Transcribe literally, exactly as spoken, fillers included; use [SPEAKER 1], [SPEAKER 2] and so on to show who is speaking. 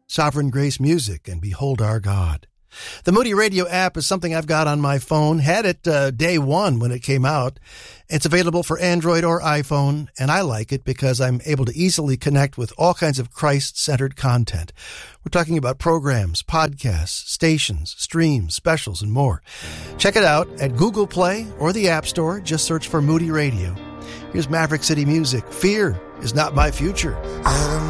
[SPEAKER 1] Sovereign Grace Music, and Behold Our God. The Moody Radio app is something I've got on my phone. Had it uh, day one when it came out. It's available for Android or iPhone, and I like it because I'm able to easily connect with all kinds of Christ-centered content. We're talking about programs, podcasts, stations, streams, specials, and more. Check it out at Google Play or the App Store. Just search for Moody Radio. Here's Maverick City Music. Fear is not my future.